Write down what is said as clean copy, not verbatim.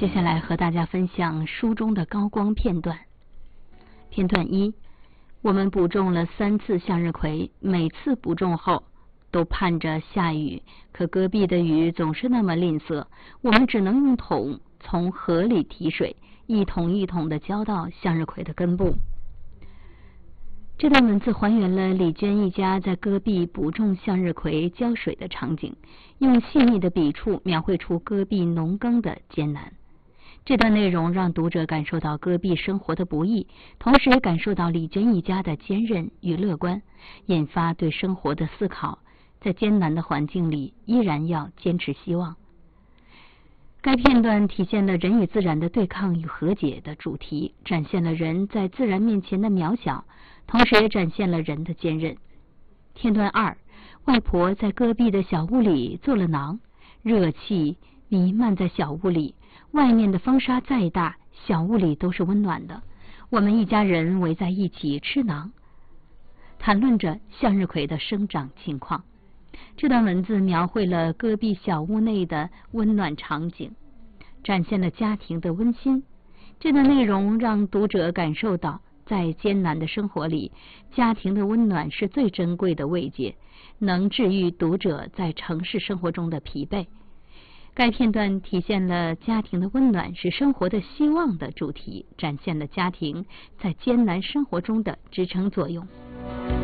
接下来和大家分享书中的高光片段。片段1，我们捕种了3次向日葵，每次捕种后都盼着下雨，可戈壁的雨总是那么吝啬，我们只能用桶从河里提水，一桶一桶地浇到向日葵的根部。这段文字还原了李娟一家在戈壁捕种向日葵浇水的场景，用细腻的笔触描绘出戈壁农耕的艰难。这段内容让读者感受到戈壁生活的不易，同时也感受到李娟一家的坚韧与乐观，引发对生活的思考，在艰难的环境里依然要坚持希望。该片段体现了人与自然的对抗与和解的主题，展现了人在自然面前的渺小，同时也展现了人的坚韧。片段2，外婆在戈壁的小屋里做了馕，热气弥漫在小屋里，外面的风沙再大，小屋里都是温暖的。我们一家人围在一起吃馕，谈论着向日葵的生长情况。这段文字描绘了戈壁小屋内的温暖场景，展现了家庭的温馨。这段内容让读者感受到，在艰难的生活里，家庭的温暖是最珍贵的慰藉，能治愈读者在城市生活中的疲惫。该片段体现了家庭的温暖是生活的希望的主题，展现了家庭在艰难生活中的支撑作用。